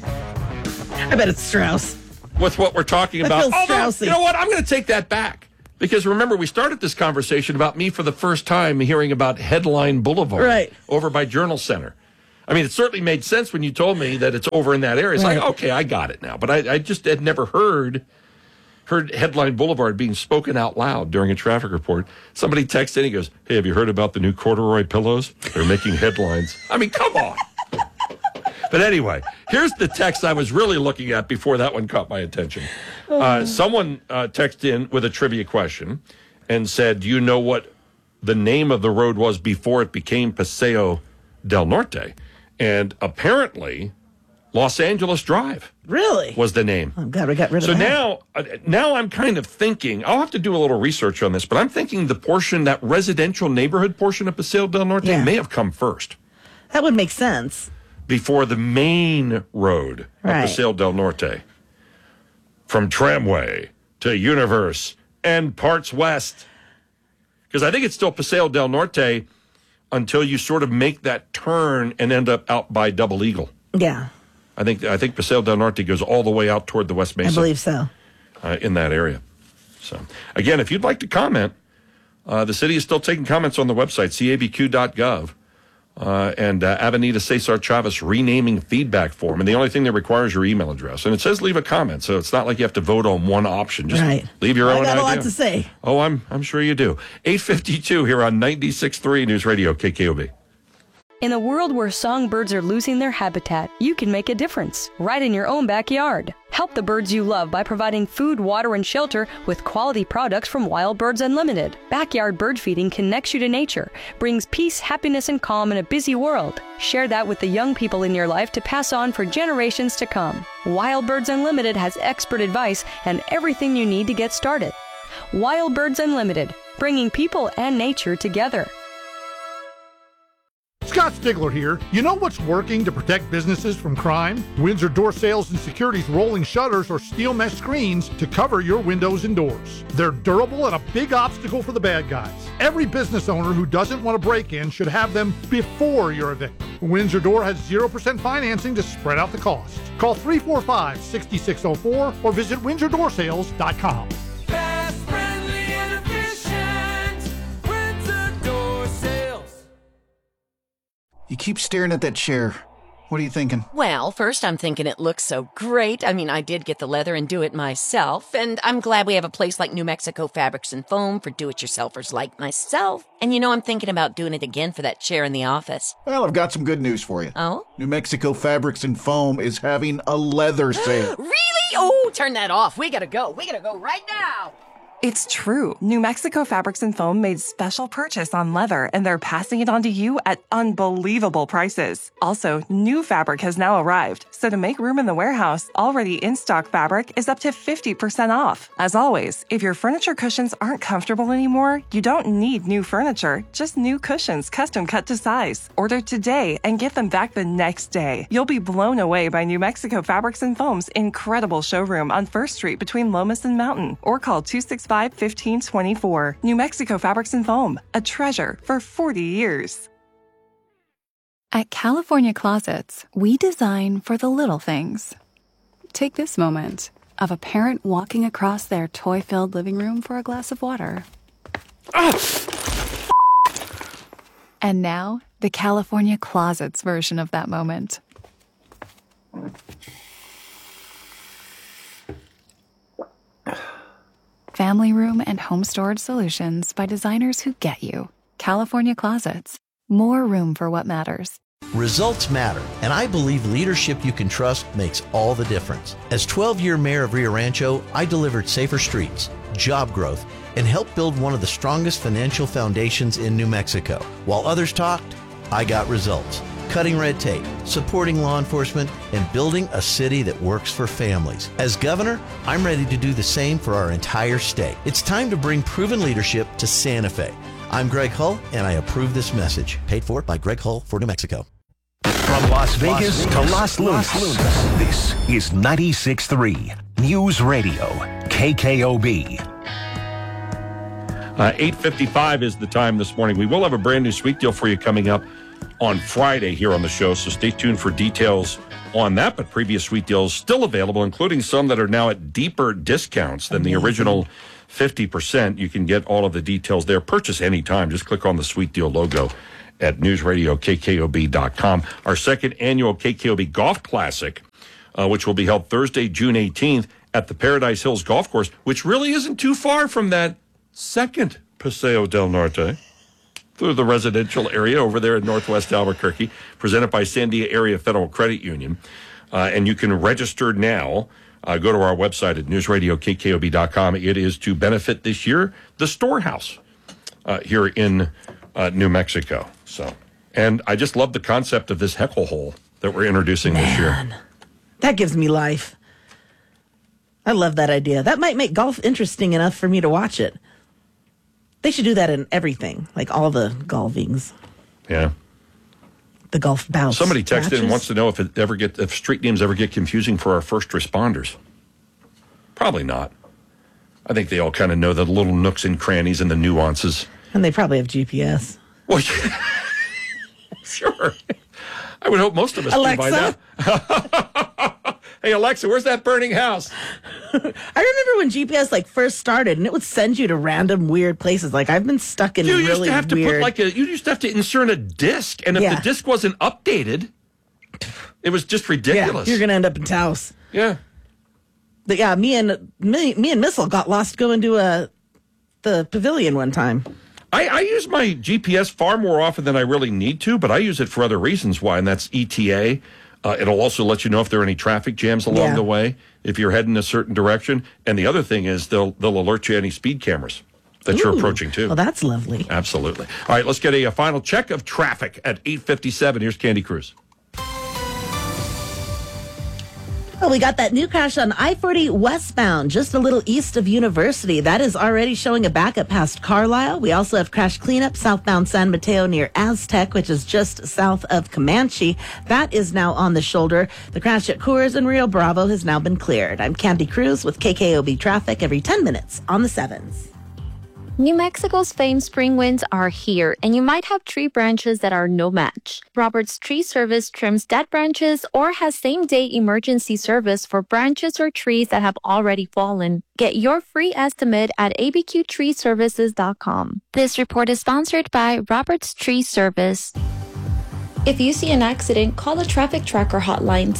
I bet it's Strauss. with what we're talking about. feels Although, Straussy. you know what? I'm going to take that back. Because remember, we started this conversation about me for the first time hearing about Headline Boulevard over by Journal Center. I mean, it certainly made sense when you told me that it's over in that area. It's like, okay, I got it now. But I just had never heard Headline Boulevard being spoken out loud during a traffic report. Somebody texted in, he goes, hey, have you heard about the new corduroy pillows? They're making headlines. I mean, come on. But anyway, here's the text I was really looking at before that one caught my attention. Someone texted in with a trivia question and said, do you know what the name of the road was before it became Paseo del Norte? And apparently, Los Angeles Drive. Really? Was the name. I'm glad we got rid of So that. now I'm kind of thinking, I'll have to do a little research on this, but I'm thinking the portion, that residential neighborhood portion of Paseo del Norte may have come first. That would make sense. Before the main road of Paseo del Norte. From Tramway to Universe and parts west. Because I think it's still Paseo del Norte until you sort of make that turn and end up out by Double Eagle. Yeah. I think Paseo del Norte goes all the way out toward the West Mesa. I believe so. In that area. So, again, if you'd like to comment, the city is still taking comments on the website, cabq.gov. And Avenida Cesar Chavez renaming feedback form. And the only thing that requires your email address. And it says leave a comment, so it's not like you have to vote on one option. Just leave your own idea. I got a lot to say. Oh, I'm sure you do. 8:52 here on 96.3 News Radio KKOB. In a world where songbirds are losing their habitat, you can make a difference right in your own backyard. Help the birds you love by providing food, water, and shelter with quality products from Wild Birds Unlimited. Backyard bird feeding connects you to nature, brings peace, happiness, and calm in a busy world. Share that with the young people in your life to pass on for generations to come. Wild Birds Unlimited has expert advice and everything you need to get started. Wild Birds Unlimited, bringing people and nature together. Scott Stigler here. You know what's working to protect businesses from crime? Windsor Door Sales and Security's rolling shutters or steel mesh screens to cover your windows and doors. They're durable and a big obstacle for the bad guys. Every business owner who doesn't want to break in should have them before you're a victim. Windsor Door has 0% financing to spread out the cost. Call 345-6604 or visit WindsorDoorSales.com. You keep staring at that chair. What are you thinking? Well, first I'm thinking it looks so great. I mean, I did get the leather and do it myself, and I'm glad we have a place like New Mexico Fabrics and Foam for do-it-yourselfers like myself. And you know, I'm thinking about doing it again for that chair in the office. Well, I've got some good news for you. Oh? New Mexico Fabrics and Foam is having a leather sale. Really? Oh, turn that off. We gotta go. We gotta go right now. It's true. New Mexico Fabrics and Foam made special purchase on leather, and they're passing it on to you at unbelievable prices. Also, new fabric has now arrived, so to make room in the warehouse, already in-stock fabric is up to 50% off. As always, if your furniture cushions aren't comfortable anymore, you don't need new furniture, just new cushions custom cut to size. Order today and get them back the next day. You'll be blown away by New Mexico Fabrics and Foam's incredible showroom on 1st Street between Lomas and Mountain, or call 265-1524. New Mexico Fabrics and Foam, a treasure for 40 years. At California Closets, we design for the little things. Take this moment of a parent walking across their toy-filled living room for a glass of water. And now, the California Closets version of that moment. Family room and home storage solutions by designers who get you. California Closets. More room for what matters. Results matter, and I believe leadership you can trust makes all the difference. As 12-year mayor of Rio Rancho, I delivered safer streets, job growth, and helped build one of the strongest financial foundations in New Mexico. While others talked, I got results. Cutting red tape, supporting law enforcement, and building a city that works for families. As governor, I'm ready to do the same for our entire state. It's time to bring proven leadership to Santa Fe. I'm Greg Hull, and I approve this message. Paid for by Greg Hull for New Mexico. From Las Vegas to Los Lunas, this is 96.3 News Radio, KKOB. 8:55 is the time this morning. We will have a brand new sweet deal for you coming up on Friday here on the show, so stay tuned for details on that. But previous sweet deals still available, including some that are now at deeper discounts than the original 50%. You can get all of the details there. Purchase anytime. Just click on the sweet deal logo at newsradiokkob.com. Our second annual KKOB Golf Classic, which will be held Thursday, June 18th at the Paradise Hills Golf Course, which really isn't too far from that second Paseo del Norte, through the residential area over there in northwest Albuquerque, presented by Sandia Area Federal Credit Union. And you can register now. Go to our website at newsradiokkob.com. It is to benefit this year the Storehouse here in New Mexico. So, and I just love the concept of this heckle hole that we're introducing this year. That gives me life. I love that idea. That might make golf interesting enough for me to watch it. They should do that in everything, like all the golfings. Yeah. The golf bouts. Somebody texted and wants to know if street names ever get confusing for our first responders. Probably not. I think they all kind of know the little nooks and crannies and the nuances. And they probably have GPS. Well, sure. I would hope most of us do by now. Hey, Alexa, where's that burning house? I remember when GPS first started, and it would send you to random weird places. I've been stuck in really weird... You used to have to insert a disc, and if the disc wasn't updated, it was just ridiculous. Yeah, you're going to end up in Taos. Yeah. But yeah, me and Missile got lost going to the pavilion one time. I use my GPS far more often than I really need to, but I use it for other reasons why, and that's ETA. It'll also let you know if there are any traffic jams along the way, if you're heading a certain direction. And the other thing is they'll alert you any speed cameras that you're approaching too. Well, that's lovely. Absolutely. All right, let's get a final check of traffic at 8:57. Here's Candy Cruz. Well, we got that new crash on I-40 westbound, just a little east of University. That is already showing a backup past Carlisle. We also have crash cleanup southbound San Mateo near Aztec, which is just south of Comanche. That is now on the shoulder. The crash at Coors and Rio Bravo has now been cleared. I'm Candy Cruz with KKOB Traffic every 10 minutes on the 7s. New Mexico's famed spring winds are here, and you might have tree branches that are no match. Roberts Tree Service trims dead branches or has same-day emergency service for branches or trees that have already fallen. Get your free estimate at abqtreeservices.com. This report is sponsored by Roberts Tree Service. If you see an accident, call the Traffic Tracker hotline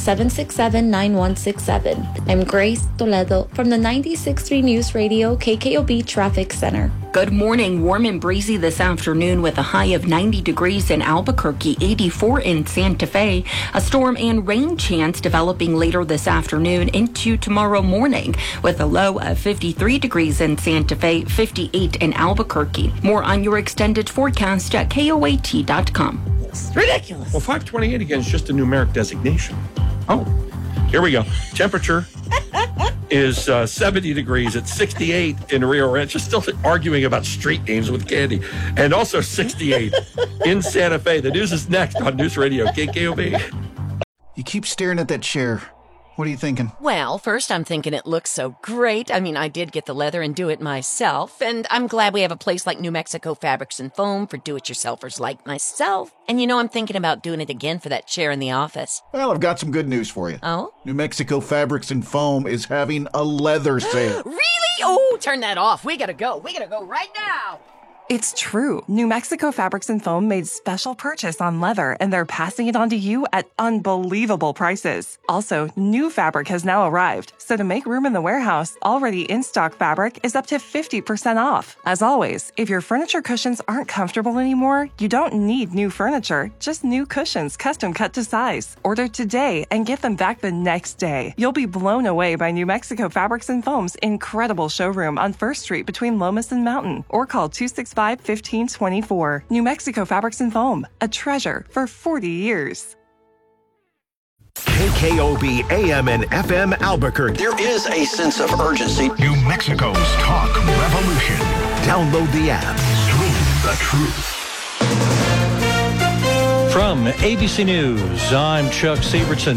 767-9167. I'm Grace Toledo from the 96.3 News Radio KKOB Traffic Center. Good morning. Warm and breezy this afternoon with a high of 90 degrees in Albuquerque, 84 in Santa Fe. A storm and rain chance developing later this afternoon into tomorrow morning with a low of 53 degrees in Santa Fe, 58 in Albuquerque. More on your extended forecast at KOAT.com. It's ridiculous. Well, 528 again is just a numeric designation. Oh, here we go. Temperature is 70 degrees at 68 in Rio Rancho. Still arguing about street names with Candy. And also 68 in Santa Fe. The news is next on News Radio KKOB. You keep staring at that chair. What are you thinking? Well, first I'm thinking it looks so great. I mean, I did get the leather and do it myself. And I'm glad we have a place like New Mexico Fabrics and Foam for do-it-yourselfers like myself. And I'm thinking about doing it again for that chair in the office. Well, I've got some good news for you. Oh? New Mexico Fabrics and Foam is having a leather sale. Really? Oh, turn that off. We gotta go. We gotta go right now. It's true. New Mexico Fabrics and Foam made special purchase on leather, and they're passing it on to you at unbelievable prices. Also, new fabric has now arrived, so to make room in the warehouse, already in-stock fabric is up to 50% off. As always, if your furniture cushions aren't comfortable anymore, you don't need new furniture, just new cushions custom cut to size. Order today and get them back the next day. You'll be blown away by New Mexico Fabrics and Foam's incredible showroom on 1st Street between Lomas and Mountain, or call 265-1524. New Mexico Fabrics and Foam, a treasure for 40 years. KKOB AM and FM Albuquerque. There is a sense of urgency. New Mexico's talk revolution. Download the app. Stream the truth. From ABC News, I'm Chuck Sievertson.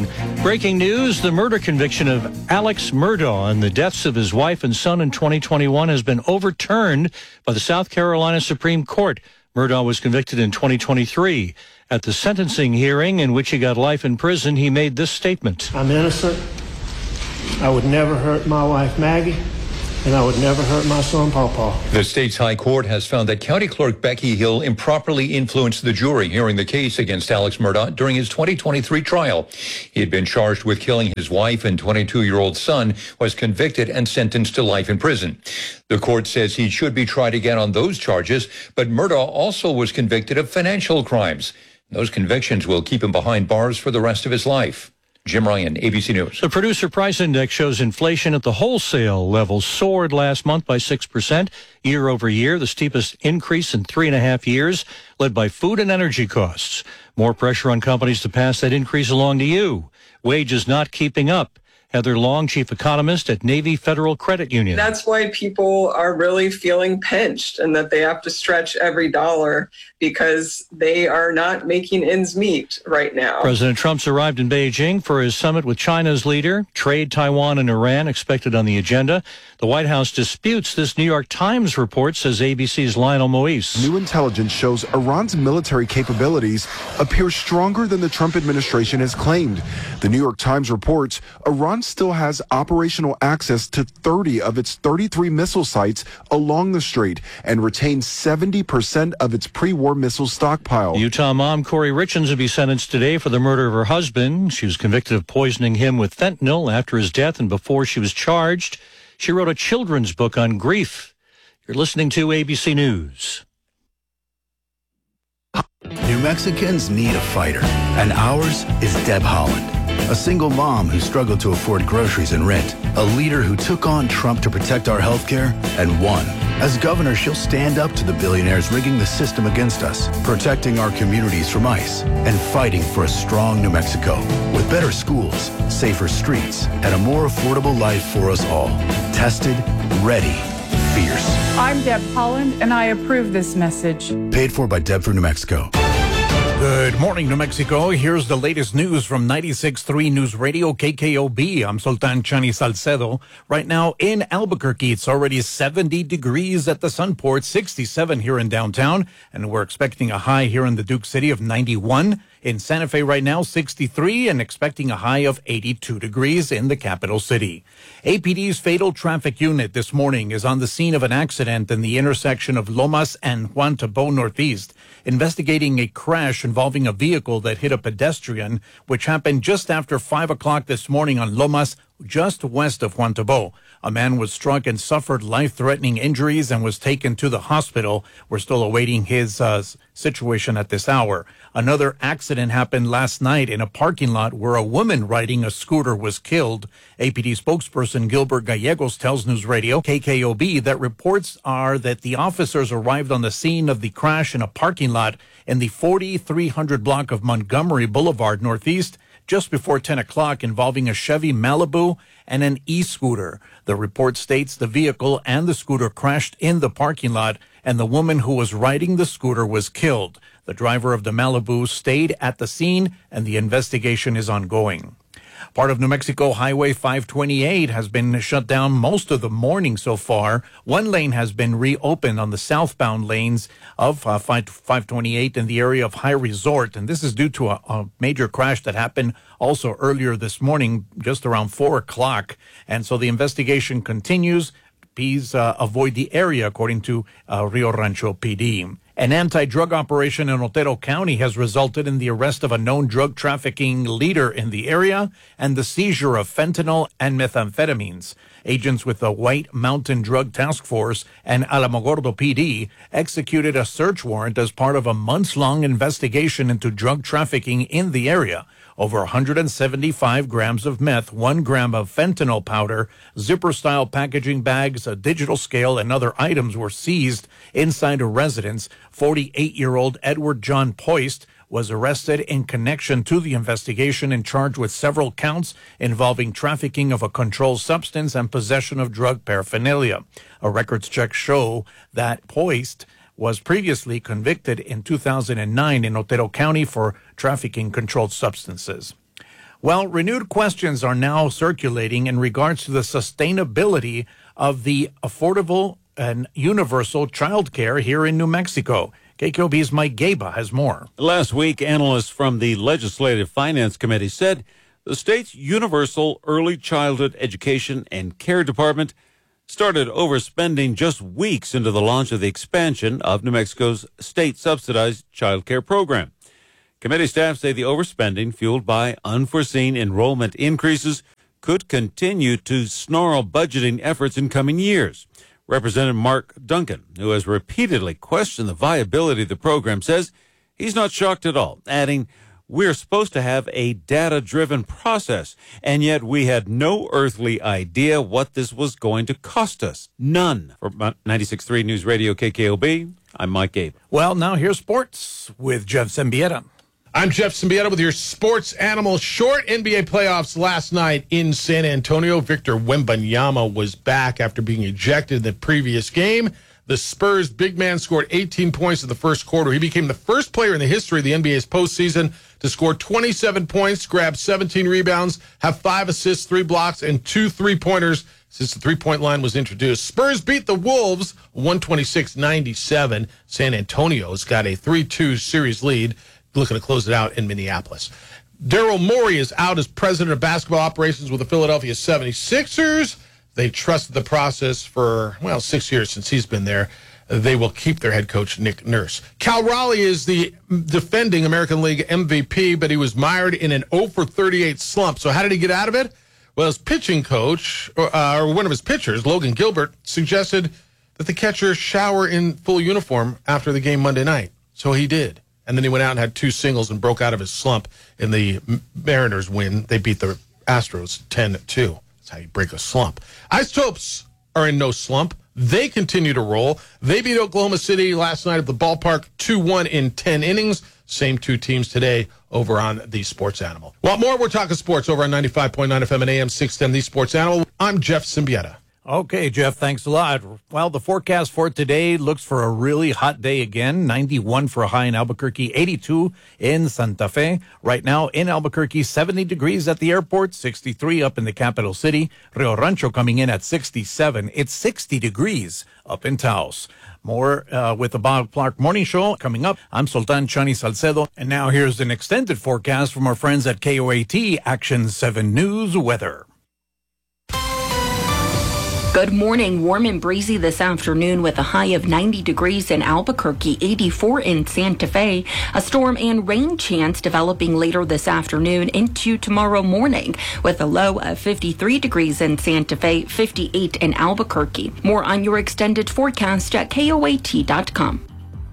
Breaking news, the murder conviction of Alex Murdaugh and the deaths of his wife and son in 2021 has been overturned by the South Carolina Supreme Court. Murdaugh was convicted in 2023. At the sentencing hearing in which he got life in prison, he made this statement. I'm innocent. I would never hurt my wife, Maggie, and I would never hurt my son, Pawpaw. The state's high court has found that County Clerk Becky Hill improperly influenced the jury hearing the case against Alex Murdaugh during his 2023 trial. He had been charged with killing his wife and 22-year-old son, was convicted and sentenced to life in prison. The court says he should be tried again on those charges, but Murdaugh also was convicted of financial crimes. Those convictions will keep him behind bars for the rest of his life. Jim Ryan, ABC News. The Producer Price Index shows inflation at the wholesale level soared last month by 6% year over year, the steepest increase in 3.5 years, led by food and energy costs. More pressure on companies to pass that increase along to you. Wages not keeping up. Heather Long, chief economist at Navy Federal Credit Union. That's why people are really feeling pinched and that they have to stretch every dollar because they are not making ends meet right now. President Trump's arrived in Beijing for his summit with China's leader. Trade, Taiwan, and Iran expected on the agenda. The White House disputes this New York Times report, says ABC's Lionel Moise. New intelligence shows Iran's military capabilities appear stronger than the Trump administration has claimed. The New York Times reports Iran still has operational access to 30 of its 33 missile sites along the strait and retains 70% of its pre-war missile stockpile. Utah mom Corey Richens will be sentenced today for the murder of her husband. She was convicted of poisoning him with fentanyl after his death and before she was charged. She wrote a children's book on grief. You're listening to ABC News. New Mexicans need a fighter, and ours is Deb Holland. A single mom who struggled to afford groceries and rent. A leader who took on Trump to protect our health care and won. As governor, she'll stand up to the billionaires rigging the system against us, protecting our communities from ICE, and fighting for a strong New Mexico. With better schools, safer streets, and a more affordable life for us all. Tested, ready, fierce. I'm Deb Holland, and I approve this message. Paid for by Deb for New Mexico. Good morning, New Mexico. Here's the latest news from 96.3 News Radio KKOB. I'm Sultan Chani Salcedo. Right now in Albuquerque, it's already 70 degrees at the Sunport, 67 here in downtown, and we're expecting a high here in the Duke City of 91. In Santa Fe right now, 63, and expecting a high of 82 degrees in the capital city. APD's fatal traffic unit this morning is on the scene of an accident in the intersection of Lomas and Juan Tabo Northeast, investigating a crash involving a vehicle that hit a pedestrian, which happened just after 5 o'clock this morning on Lomas, just west of Juan Tabo. A man was struck and suffered life-threatening injuries and was taken to the hospital. We're still awaiting his situation at this hour. Another accident happened last night in a parking lot where a woman riding a scooter was killed. APD spokesperson Gilbert Gallegos tells News Radio KKOB that reports are that the officers arrived on the scene of the crash in a parking lot in the 4300 block of Montgomery Boulevard Northeast just before 10 o'clock, involving a Chevy Malibu and an e-scooter. The report states the vehicle and the scooter crashed in the parking lot, and the woman who was riding the scooter was killed. The driver of the Malibu stayed at the scene, and the investigation is ongoing. Part of New Mexico Highway 528 has been shut down most of the morning so far. One lane has been reopened on the southbound lanes of 528 in the area of High Resort. And this is due to a major crash that happened also earlier this morning, just around 4 o'clock. And so the investigation continues. Please avoid the area, according to Rio Rancho PD. An anti-drug operation in Otero County has resulted in the arrest of a known drug trafficking leader in the area and the seizure of fentanyl and methamphetamines. Agents with the White Mountain Drug Task Force and Alamogordo PD executed a search warrant as part of a months-long investigation into drug trafficking in the area. Over 175 grams of meth, 1 gram of fentanyl powder, zipper-style packaging bags, a digital scale, and other items were seized inside a residence. 48-year-old Edward John Poist was arrested in connection to the investigation and charged with several counts involving trafficking of a controlled substance and possession of drug paraphernalia. A records check show that Poist was previously convicted in 2009 in Otero County for trafficking controlled substances. Well, renewed questions are now circulating in regards to the sustainability of the affordable and universal child care here in New Mexico. KQOB's Mike Gaba has more. Last week, analysts from the Legislative Finance Committee said the state's Universal Early Childhood Education and Care Department started overspending just weeks into the launch of the expansion of New Mexico's state-subsidized child care program. Committee staff say the overspending, fueled by unforeseen enrollment increases, could continue to snarl budgeting efforts in coming years. Representative Mark Duncan, who has repeatedly questioned the viability of the program, says he's not shocked at all, adding, "We're supposed to have a data-driven process, and yet we had no earthly idea what this was going to cost us. None." For 96.3 News Radio KKOB, I'm Mike Gabe. Well, now here's sports with Jeff Sembieta. I'm Jeff Sembieta with your sports animal. Short NBA playoffs last night in San Antonio. Victor Wembanyama was back after being ejected in the previous game. The Spurs big man scored 18 points in the first quarter. He became the first player in the history of the NBA's postseason to score 27 points, grab 17 rebounds, have 5 assists, 3 blocks, and 2 3-pointers since the three-point line was introduced. Spurs beat the Wolves 126-97. San Antonio's got a 3-2 series lead, looking to close it out in Minneapolis. Daryl Morey is out as president of basketball operations with the Philadelphia 76ers. They trusted the process for, 6 years since he's been there. They will keep their head coach, Nick Nurse. Cal Raleigh is the defending American League MVP, but he was mired in an 0-for-38 slump. So how did he get out of it? Well, his pitching coach, or one of his pitchers, Logan Gilbert, suggested that the catcher shower in full uniform after the game Monday night. So he did. And then he went out and had 2 singles and broke out of his slump in the Mariners win. They beat the Astros 10-2. That's how you break a slump. Isotopes are in no slump. They continue to roll. They beat Oklahoma City last night at the ballpark 2-1 in 10 innings. Same 2 teams today over on the Sports Animal. Well, more, we're talking sports over on 95.9 FM and AM 610, the Sports Animal. I'm Jeff Sembieta. Okay, Jeff, thanks a lot. Well, the forecast for today looks for a really hot day again. 91 for a high in Albuquerque, 82 in Santa Fe. Right now in Albuquerque, 70 degrees at the airport, 63 up in the capital city. Rio Rancho coming in at 67. It's 60 degrees up in Taos. More with the Bob Clark Morning Show coming up. I'm Sultan Chani Salcedo. And now here's an extended forecast from our friends at KOAT Action 7 News Weather. Good morning. Warm and breezy this afternoon with a high of 90 degrees in Albuquerque, 84 in Santa Fe. A storm and rain chance developing later this afternoon into tomorrow morning with a low of 53 degrees in Santa Fe, 58 in Albuquerque. More on your extended forecast at KOAT.com.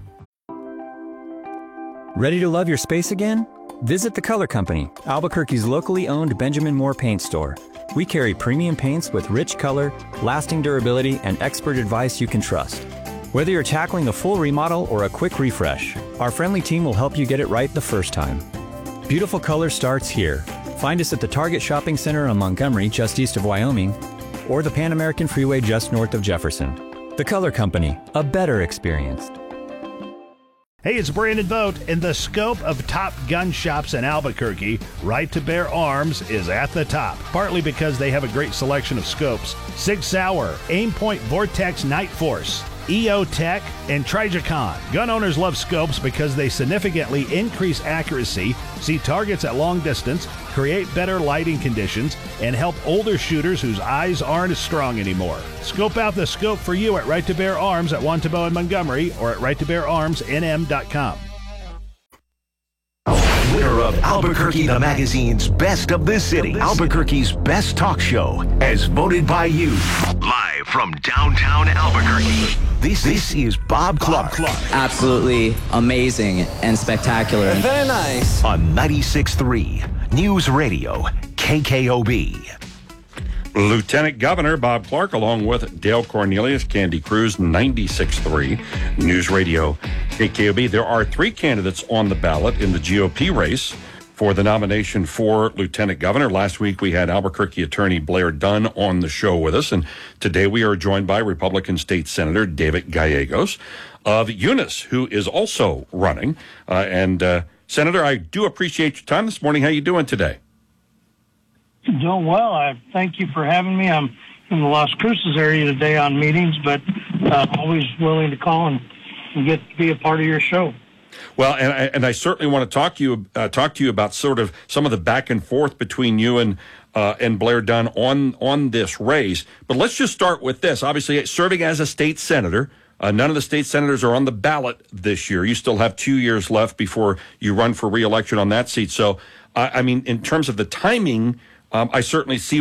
Ready to love your space again? Visit The Color Company, Albuquerque's locally owned Benjamin Moore paint store. We carry premium paints with rich color, lasting durability, and expert advice you can trust. Whether you're tackling a full remodel or a quick refresh, our friendly team will help you get it right the first time. Beautiful color starts here. Find us at the Target Shopping Center on Montgomery, just east of Wyoming, or the Pan American Freeway just north of Jefferson. The Color Company, a better experience. Hey, it's Brandon Vogt. In the scope of top gun shops in Albuquerque, Right to Bear Arms is at the top, partly because they have a great selection of scopes. Sig Sauer, Aimpoint Vortex Night Force, EO Tech, and Trijicon. Gun owners love scopes because they significantly increase accuracy, see targets at long distance, create better lighting conditions, and help older shooters whose eyes aren't as strong anymore. Scope out the scope for you at Right to Bear Arms at Wantabo and Montgomery or at righttobeararmsnm.com. Winner of Albuquerque the Magazine's Best of the City, Albuquerque's best talk show, as voted by you. Live from downtown Albuquerque, this is Bob Clark. Absolutely amazing and spectacular. Very nice. On 96.3 News Radio, KKOB. Lieutenant Governor Bob Clark, along with Dale Cornelius, Candy Cruz, 96.3 News Radio, KKOB. There are 3 candidates on the ballot in the GOP race for the nomination for Lieutenant Governor. Last week we had Albuquerque Attorney Blair Dunn on the show with us, and today we are joined by Republican State Senator David Gallegos of Eunice, who is also running. Senator, I do appreciate your time this morning. How you doing today? Doing well. I thank you for having me. I'm in the Las Cruces area today on meetings, but always willing to call and get to be a part of your show. Well, and I certainly want to talk to you about sort of some of the back and forth between you and Blair Dunn on this race. But let's just start with this. Obviously, serving as a state senator, none of the state senators are on the ballot this year. You still have 2 years left before you run for re-election on that seat. So, I mean, in terms of the timing, I certainly see